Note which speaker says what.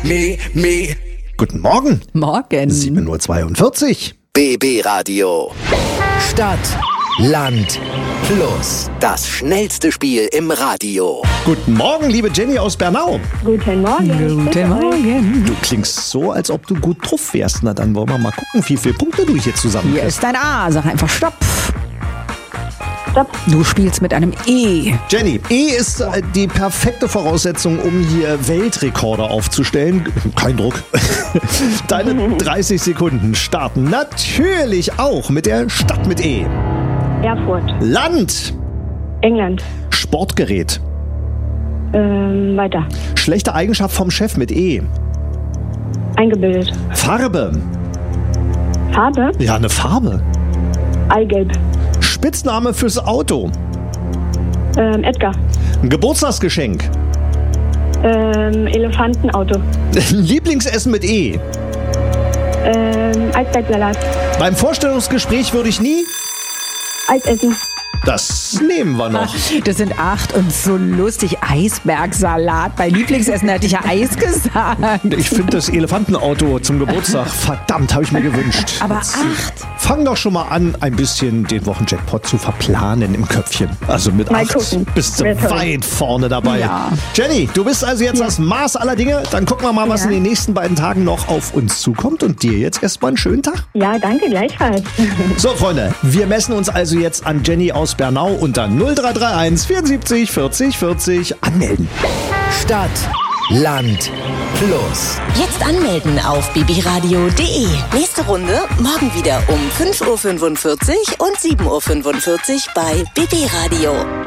Speaker 1: Guten Morgen.
Speaker 2: Morgen.
Speaker 1: 7:42 Uhr.
Speaker 3: BB Radio. Stadt, Land, Plus. Das schnellste Spiel im Radio.
Speaker 1: Guten Morgen, liebe Jenny aus Bernau.
Speaker 4: Guten Morgen.
Speaker 2: Guten Morgen.
Speaker 1: Du klingst so, als ob du gut drauf wärst. Na, dann wollen wir mal gucken, wie viele Punkte du hier zusammen
Speaker 2: Hier
Speaker 1: kriegst.
Speaker 2: ist dein A. Sag einfach Stopp.
Speaker 4: Stopp.
Speaker 2: Du spielst mit einem E.
Speaker 1: Jenny, E ist die perfekte Voraussetzung, um hier Weltrekorde aufzustellen. Kein Druck. Deine 30 Sekunden starten natürlich auch mit der Stadt mit E.
Speaker 4: Erfurt.
Speaker 1: Land.
Speaker 4: England.
Speaker 1: Sportgerät.
Speaker 4: Weiter.
Speaker 1: Schlechte Eigenschaft vom Chef mit E.
Speaker 4: Eingebildet.
Speaker 1: Farbe.
Speaker 4: Farbe.
Speaker 1: Ja, eine Farbe.
Speaker 4: Eigelb.
Speaker 1: Spitzname fürs Auto.
Speaker 4: Edgar.
Speaker 1: Ein Geburtstagsgeschenk.
Speaker 4: Elefantenauto.
Speaker 1: Lieblingsessen mit E.
Speaker 4: Eisbergsalat.
Speaker 1: Beim Vorstellungsgespräch würde ich nie.
Speaker 4: Eisessen.
Speaker 1: Das nehmen wir noch.
Speaker 2: Das sind 8 und so lustig. Eisbergsalat. Bei Lieblingsessen hätte ich ja Eis gesagt.
Speaker 1: Ich finde das Elefantenauto zum Geburtstag, verdammt, habe ich mir gewünscht.
Speaker 2: Aber 8.
Speaker 1: Fang doch schon mal an, ein bisschen den Wochenjackpot zu verplanen im Köpfchen. Also mit
Speaker 4: Mal
Speaker 1: 8
Speaker 4: gucken.
Speaker 1: bist du
Speaker 4: Wär toll.
Speaker 1: weit vorne dabei.
Speaker 2: Ja.
Speaker 1: Jenny, du bist also jetzt das Maß aller Dinge. Dann gucken wir mal, was
Speaker 4: Ja.
Speaker 1: in den nächsten beiden Tagen noch auf uns zukommt. Und dir jetzt erstmal einen schönen Tag.
Speaker 4: Ja, danke, gleichfalls.
Speaker 1: So, Freunde, wir messen uns also jetzt an Jenny aus Bernau unter 0331 74 40 40 anmelden.
Speaker 3: Stadt, Land, Plus.
Speaker 5: Jetzt anmelden auf bbradio.de. Nächste Runde morgen wieder um 5:45 Uhr und 7:45 Uhr bei BB Radio.